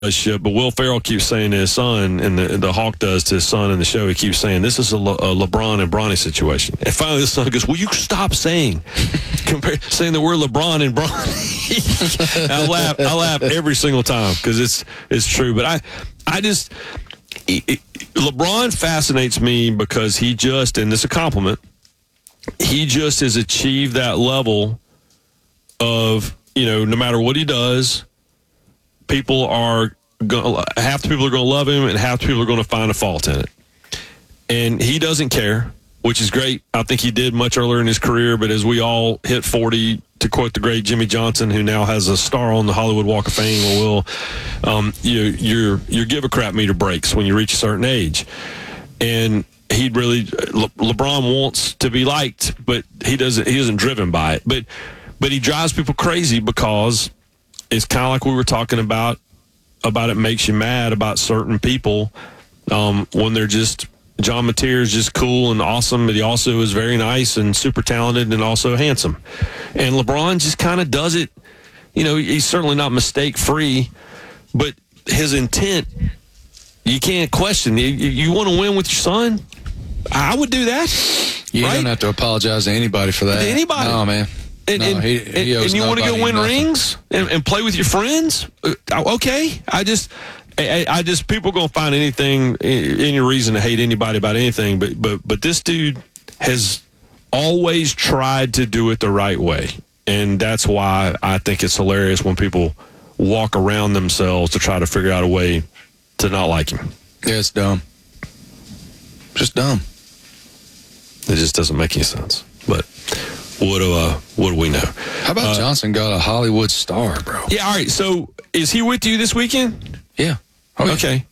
relationship, but Will Ferrell keeps saying to his son, and the Hawk does to his son in the show, he keeps saying, this is a LeBron and Bronny situation. And finally the son goes, will you stop saying the word LeBron and Bronny? I laugh every single time because it's true. But LeBron fascinates me because he just, and this is a compliment, he just has achieved that level of, no matter what he does, half the people are going to love him and half the people are going to find a fault in it. And he doesn't care, which is great. I think he did much earlier in his career, but as we all hit 40, to quote the great Jimmy Johnson, who now has a star on the Hollywood Walk of Fame, your give a crap meter breaks when you reach a certain age. And LeBron wants to be liked, but he isn't driven by it. But he drives people crazy because it's kind of like we were talking about it makes you mad about certain people when they're just, John Mateer is just cool and awesome, but he also is very nice and super talented and also handsome. And LeBron just kind of does it. He's certainly not mistake-free, but his intent, you can't question. You want to win with your son? I would do that. You don't have to apologize to anybody for that. To anybody. No, man. And you want to go win rings and play with your friends? Okay. I just people are going to find any reason to hate anybody about anything. But this dude has always tried to do it the right way. And that's why I think it's hilarious when people walk around themselves to try to figure out a way to not like him. Yeah, it's dumb. Just dumb. It just doesn't make any sense. But what do we know? How about Johnson got a Hollywood star, bro? Yeah, all right. So is he with you this weekend? Yeah. Okay.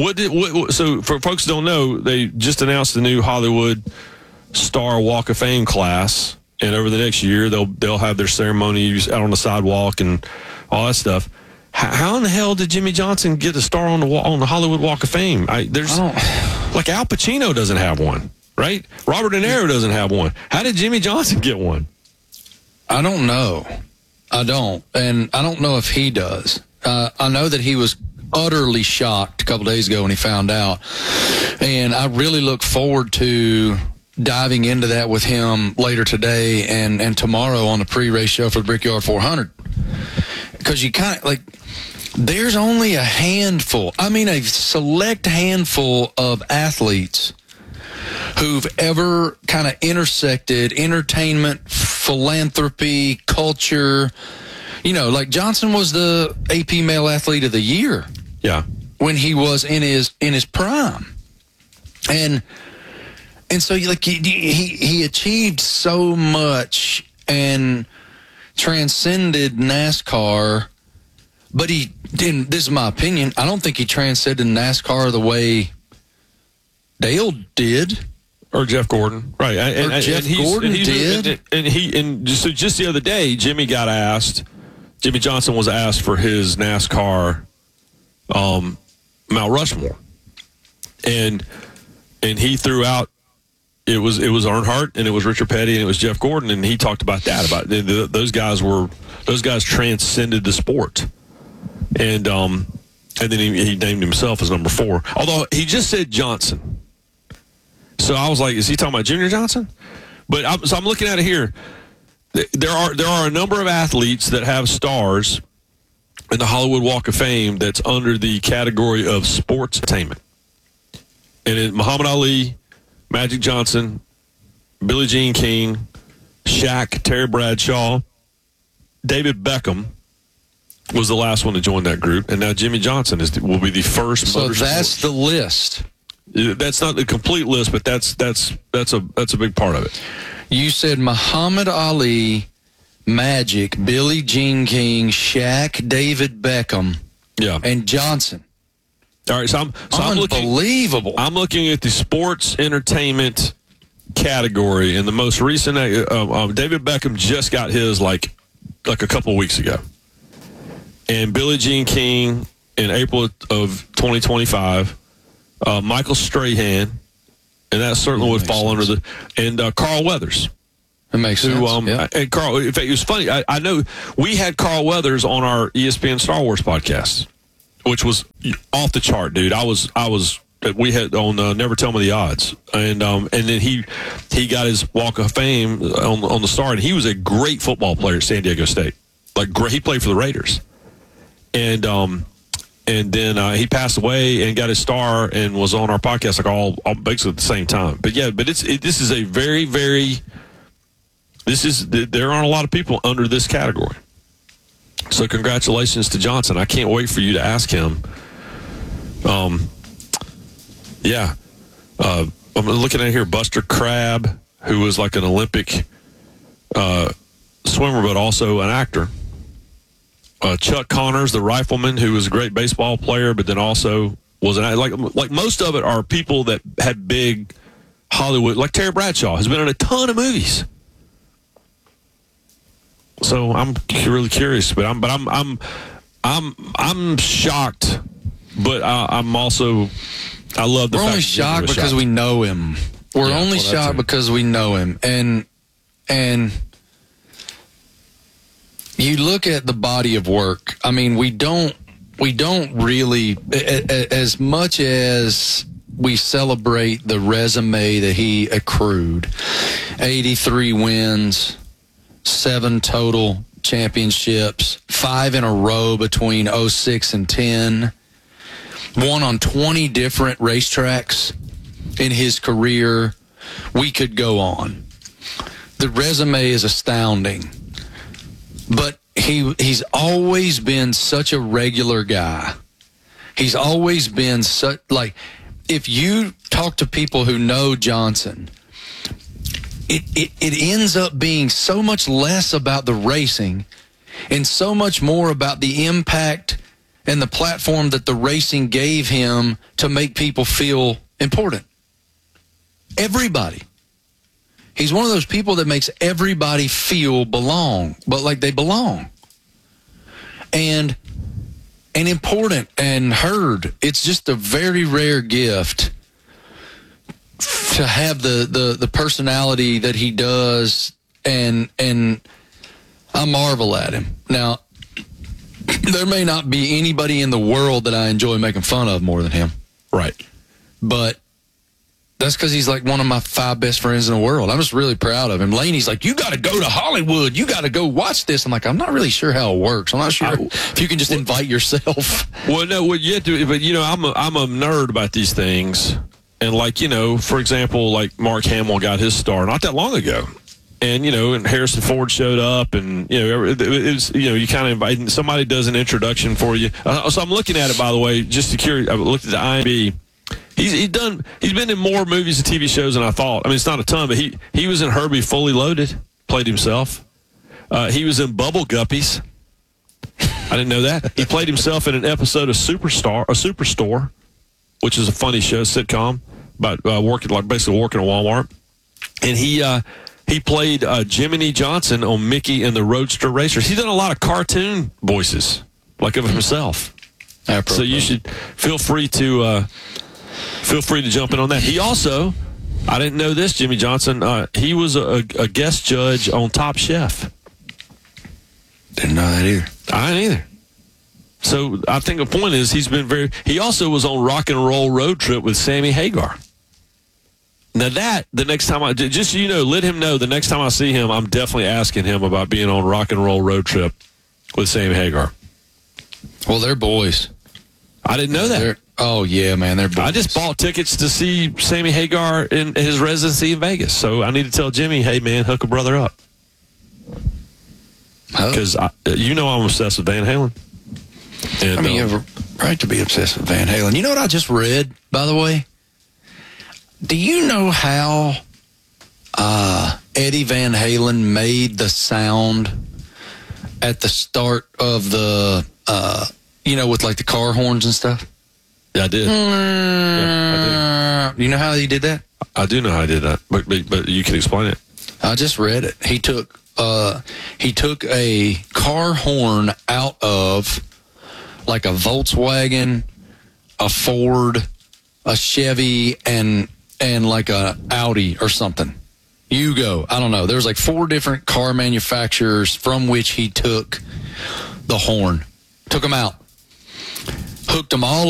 So for folks who don't know, they just announced the new Hollywood Star Walk of Fame class, and over the next year they'll have their ceremonies out on the sidewalk and all that stuff. How in the hell did Jimmy Johnson get a star on the Hollywood Walk of Fame? Like Al Pacino doesn't have one, right? Robert De Niro doesn't have one. How did Jimmy Johnson get one? I don't know. I don't. And I don't know if he does. I know that he was utterly shocked a couple days ago when he found out. And I really look forward to diving into that with him later today and tomorrow on the pre-race show for the Brickyard 400. Because you kind of, there's only a select handful of athletes who've ever kind of intersected entertainment, philanthropy, culture. Like Johnson was the AP Male Athlete of the Year. Yeah. When he was in his prime. And so he achieved so much and transcended NASCAR, but he didn't. This is my opinion. I don't think he transcended NASCAR the way Dale did. Or Jeff Gordon, right? Jeff Gordon did. So just the other day, Jimmy Johnson was asked for his NASCAR Mount Rushmore, and he threw out. It was Earnhardt and it was Richard Petty and it was Jeff Gordon, and he talked about that. Those guys transcended the sport, and then he named himself as number 4. Although he just said Johnson. So I was like, is he talking about Junior Johnson? But I'm looking at it here. There are a number of athletes that have stars in the Hollywood Walk of Fame that's under the category of sports entertainment. And it's Muhammad Ali, Magic Johnson, Billie Jean King, Shaq, Terry Bradshaw, David Beckham was the last one to join that group, and now Jimmy Johnson will be the first. So that's the list. That's not the complete list, but that's a big part of it. You said Muhammad Ali, Magic, Billie Jean King, Shaq, David Beckham, and Johnson. All right, so unbelievable. I'm looking at the sports entertainment category, and the most recent David Beckham just got his like a couple of weeks ago, and Billie Jean King in April of 2025. Michael Strahan, and that certainly would fall under Carl Weathers. That makes sense. And Carl, in fact, it was funny. I know we had Carl Weathers on our ESPN Star Wars podcast. which was off the chart, dude. We had on Never Tell Me the Odds, and then he got his Walk of Fame on the start. And he was a great football player at San Diego State. Like, great, he played for the Raiders, and then he passed away and got his star and was on our podcast like all basically at the same time. But yeah, this is a very, very, there aren't a lot of people under this category. So congratulations to Johnson. I can't wait for you to ask him. Yeah. I'm looking at here, Buster Crabbe, who was like an Olympic swimmer, but also an actor. Chuck Connors, the rifleman, who was a great baseball player, but then also was an like most of it are people that had big Hollywood, like Terry Bradshaw has been in a ton of movies. So I'm really curious, but I'm shocked, but I'm also. I love the fact only shocked because we know him. We're only shocked because we know him. And you look at the body of work. I mean, we don't really, as much as we celebrate the resume that he accrued, 83 wins, 7 total championships, 5 in a row between 06 and 10. Won on 20 different racetracks in his career. We could go on. The resume is astounding. But he's always been such a regular guy. He's always been such, like, if you talk to people who know Johnson, it ends up being so much less about the racing and so much more about the impact and the platform that the racing gave him to make people feel important. Everybody. He's one of those people that makes everybody feel belong, but like they belong. And important and heard. It's just a very rare gift to have the personality that he does, and I marvel at him. Now, there may not be anybody in the world that I enjoy making fun of more than him. Right. But that's because he's like one of my 5 best friends in the world. I'm just really proud of him. Laney's like, you got to go to Hollywood. You got to go watch this. I'm like, I'm not really sure how it works. I'm not sure if you can just invite yourself. Well, no, what you have to, but I'm a nerd about these things. And like, for example, like Mark Hamill got his star not that long ago. And, and Harrison Ford showed up, and, it was, you kind of invite, somebody does an introduction for you. So I'm looking at it, by the way, just to curious. I looked at the IMDb. He's been in more movies and TV shows than I thought. I mean, it's not a ton, but he was in Herbie Fully Loaded, played himself. He was in Bubble Guppies. I didn't know that. He played himself in an episode of Superstore, which is a funny show, sitcom about basically working at Walmart. And he played Jiminy Johnson on Mickey and the Roadster Racers. He's done a lot of cartoon voices, like of himself. So you should feel free to jump in on that. He also, I didn't know this, Jimmy Johnson. He was a guest judge on Top Chef. Didn't know that either. I didn't either. So I think the point is he also was on Rock and Roll Road Trip with Sammy Hagar. Now the next time just so you know, let him know the next time I see him, I'm definitely asking him about being on Rock and Roll Road Trip with Sammy Hagar. Well, they're boys. I didn't know that. Oh, yeah, man, they're boys. I just bought tickets to see Sammy Hagar in his residency in Vegas. So I need to tell Jimmy, hey, man, hook a brother up. Because I'm obsessed with Van Halen. And, you have a right to be obsessed with Van Halen. You know what I just read, by the way? Do you know how Eddie Van Halen made the sound at the start of the, with like the car horns and stuff? Yeah, I did. Yeah, I do. You know how he did that? I do know how he did that, but you can explain it. I just read it. He took a car horn out of like a Volkswagen, a Ford, a Chevy, and like a Audi or something. Yugo, I don't know. There's like 4 different car manufacturers from which he took the horn. Took them out. hooked them all